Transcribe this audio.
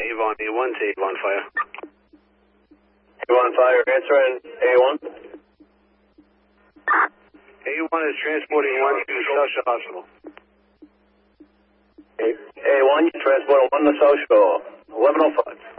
Avon A1 to Avon Fire. Avon Fire, answering A1. A1 is transporting 1 to South Shore Hospital. A1, you're transporting 1 to South Shore. 1105.